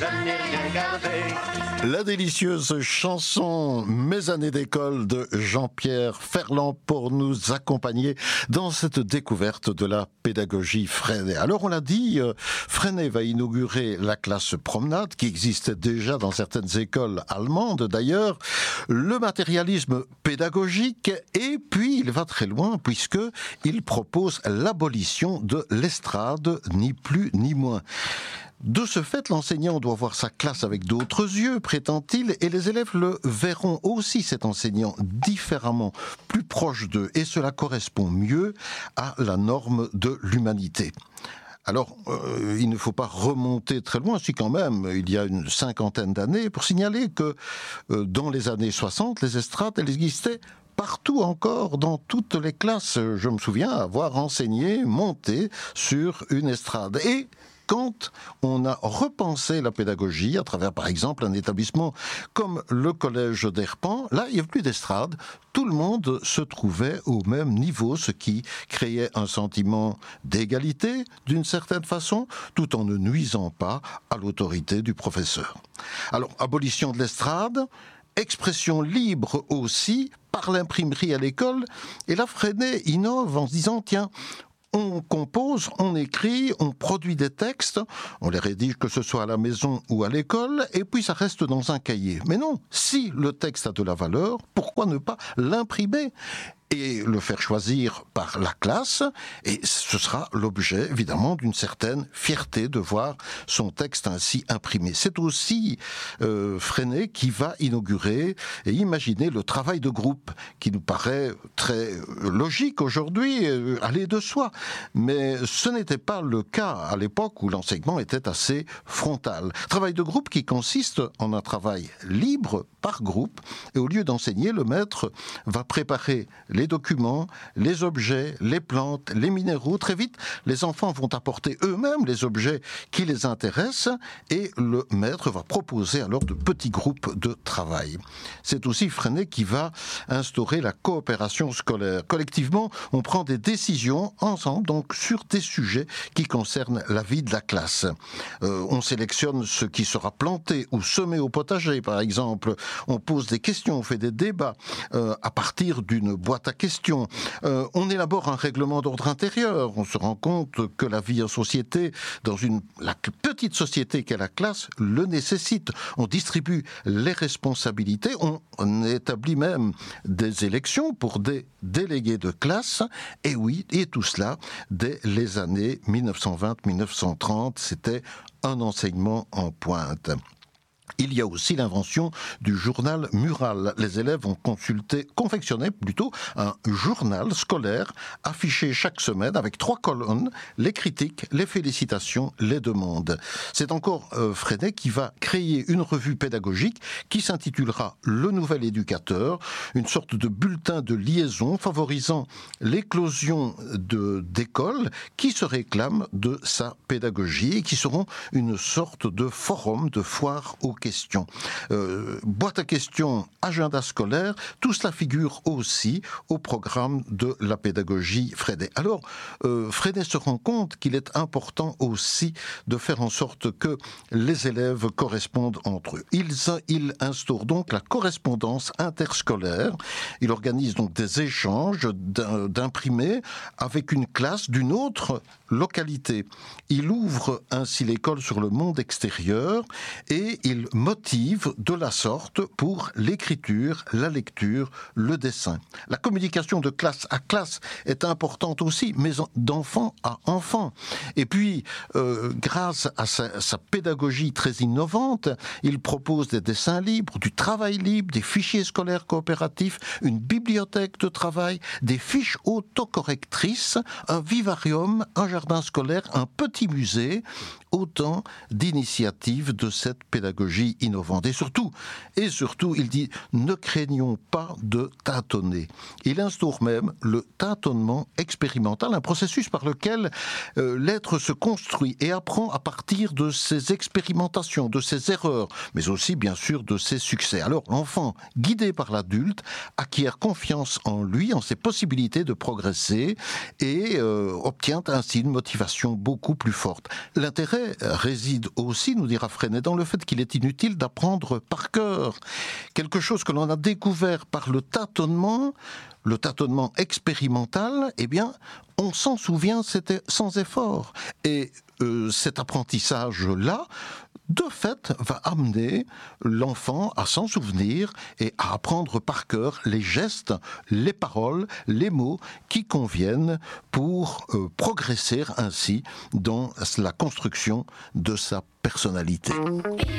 La délicieuse chanson Mes années d'école de Jean-Pierre Ferland pour nous accompagner dans cette découverte de la pédagogie Freinet. Alors on l'a dit, Freinet va inaugurer la classe promenade qui existait déjà dans certaines écoles allemandes d'ailleurs, le matérialisme pédagogique et puis il va très loin puisque il propose l'abolition de l'estrade, ni plus ni moins. De ce fait, l'enseignant doit voir sa classe avec d'autres yeux, prétend-il, et les élèves le verront aussi, cet enseignant, différemment, plus proche d'eux, et cela correspond mieux à la norme de l'humanité. Alors, il ne faut pas remonter très loin, si quand même, il y a une cinquantaine d'années, pour signaler que dans les années 60, les estrades, elles existaient partout encore, dans toutes les classes. Je me souviens avoir enseigné, monté sur une estrade. Et quand on a repensé la pédagogie à travers, par exemple, un établissement comme le collège d'Erpan, là, il n'y avait plus d'estrade. Tout le monde se trouvait au même niveau, ce qui créait un sentiment d'égalité, d'une certaine façon, tout en ne nuisant pas à l'autorité du professeur. Alors, abolition de l'estrade, expression libre aussi, par l'imprimerie à l'école, et là, Freinet innove en se disant, tiens, on compose, on écrit, on produit des textes, on les rédige que ce soit à la maison ou à l'école, et puis ça reste dans un cahier. Mais non, si le texte a de la valeur, pourquoi ne pas l'imprimer et le faire choisir par la classe, et ce sera l'objet, évidemment, d'une certaine fierté de voir son texte ainsi imprimé. C'est aussi Freinet qui va inaugurer et imaginer le travail de groupe, qui nous paraît très logique aujourd'hui, aller de soi. Mais ce n'était pas le cas à l'époque où l'enseignement était assez frontal. Travail de groupe qui consiste en un travail libre par groupe, et au lieu d'enseigner, le maître va préparer les documents, les objets, les plantes, les minéraux. Très vite, les enfants vont apporter eux-mêmes les objets qui les intéressent et le maître va proposer alors de petits groupes de travail. C'est aussi Freinet qui va instaurer la coopération scolaire. Collectivement, on prend des décisions ensemble, donc sur des sujets qui concernent la vie de la classe. On sélectionne ce qui sera planté ou semé au potager, par exemple. On pose des questions, on fait des débats à partir d'une boîte à questions. On élabore un règlement d'ordre intérieur. On se rend compte que la vie en société, dans la petite société qu'est la classe, le nécessite. On distribue les responsabilités. On établit même des élections pour des délégués de classe. Et oui, et tout cela dès les années 1920-1930. C'était un enseignement en pointe. Il y a aussi l'invention du journal mural. Les élèves ont confectionné plutôt un journal scolaire affiché chaque semaine avec 3 colonnes, les critiques, les félicitations, les demandes. C'est encore Freinet qui va créer une revue pédagogique qui s'intitulera Le Nouvel Éducateur, une sorte de bulletin de liaison favorisant l'éclosion d'écoles qui se réclament de sa pédagogie et qui seront une sorte de forum, de foire aux questions. Boîte à questions, agenda scolaire, tout cela figure aussi au programme de la pédagogie Freinet. Alors, Freinet se rend compte qu'il est important aussi de faire en sorte que les élèves correspondent entre eux. Il instaure donc la correspondance interscolaire. Il organise donc des échanges d'imprimés avec une classe d'une autre localité. Il ouvre ainsi l'école sur le monde extérieur et il motive de la sorte pour l'écriture, la lecture, le dessin. La communication de classe à classe est importante aussi, mais d'enfant à enfant. Et puis, grâce à sa pédagogie très innovante, il propose des dessins libres, du travail libre, des fichiers scolaires coopératifs, une bibliothèque de travail, des fiches autocorrectrices, un vivarium, un jardin scolaire, un petit musée, autant d'initiatives de cette pédagogie innovante. Et surtout, il dit, ne craignons pas de tâtonner. Il instaure même le tâtonnement expérimental, un processus par lequel l'être se construit et apprend à partir de ses expérimentations, de ses erreurs, mais aussi bien sûr de ses succès. Alors l'enfant, guidé par l'adulte, acquiert confiance en lui, en ses possibilités de progresser et obtient ainsi une motivation beaucoup plus forte. L'intérêt, secret réside aussi, nous dira Freinet, dans le fait qu'il est inutile d'apprendre par cœur quelque chose que l'on a découvert par le tâtonnement expérimental. Eh bien, on s'en souvient, c'était sans effort. Et cet apprentissage-là, de fait, va amener l'enfant à s'en souvenir et à apprendre par cœur les gestes, les paroles, les mots qui conviennent pour progresser ainsi dans la construction de sa personnalité.